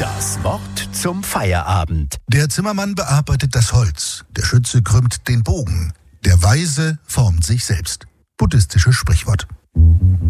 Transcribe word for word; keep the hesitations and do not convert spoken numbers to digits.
Das Wort zum Feierabend. Der Zimmermann bearbeitet das Holz, der Schütze krümmt den Bogen, der Weise formt sich selbst. Buddhistisches Sprichwort.